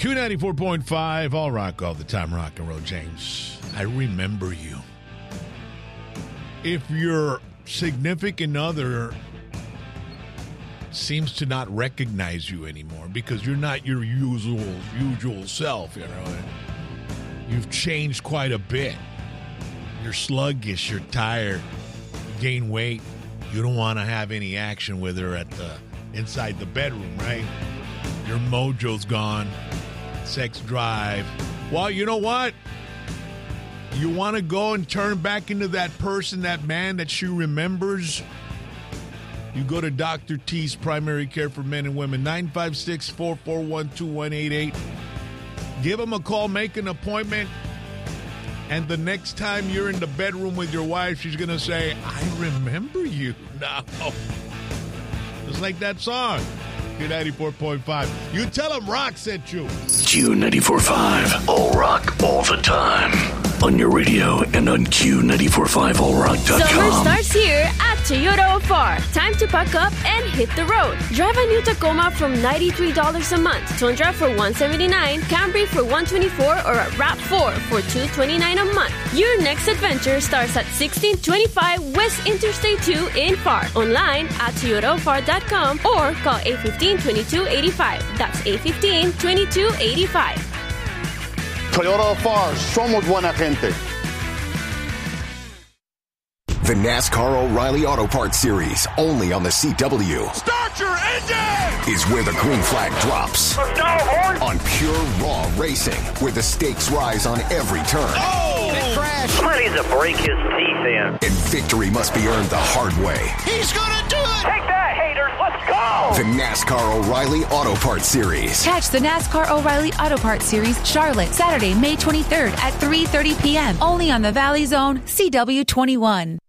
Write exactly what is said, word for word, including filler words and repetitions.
Q ninety-four point five, all rock, all the time, rock and roll, James. I remember you. If your significant other seems to not recognize you anymore because you're not your usual usual self, you know, you've changed quite a bit. You're sluggish, you're tired, you gain weight, you don't want to have any action with her at the inside the bedroom, right? Your mojo's gone, sex drive. Well, you know what? You want to go and turn back into that person, that man that she remembers? You go to Doctor T's Primary Care for Men and Women, nine five six, four four one, two one eight eight. Give them a call, make an appointment, and the next time you're in the bedroom with your wife, she's going to say, I remember you now. Just like that song, Q ninety-four point five. You tell them Rock sent you. Q ninety-four point five, all rock, all the time. On your radio and on Q ninety-four point five all rock dot com. Summer starts here at Toyota Ofar. Time to pack up and hit the road. Drive a new Tacoma from ninety-three dollars a month, Tundra for one hundred seventy-nine dollars, Camry for one hundred twenty-four dollars, or a RAV four for two hundred twenty-nine dollars a month. Your next adventure starts at sixteen twenty-five West Interstate two in F A R. Online at toyota ofar dot com or call eight one five, two two eight five. That's eight one five, two two eight five. Toyota F A R, somos buena gente. The NASCAR O'Reilly Auto Parts Series, only on the C W. Start your engine! Is where the green flag drops. Let's go, horse! On pure, raw racing, where the stakes rise on every turn. Oh! Big crash! Somebody needs to break his teeth in. And victory must be earned the hard way. He's gonna do it! Take that, haters! Let's go! The NASCAR O'Reilly Auto Parts Series. Catch the NASCAR O'Reilly Auto Parts Series, Charlotte, Saturday, May twenty-third at three thirty p.m. Only on the Valley Zone, C W twenty-one.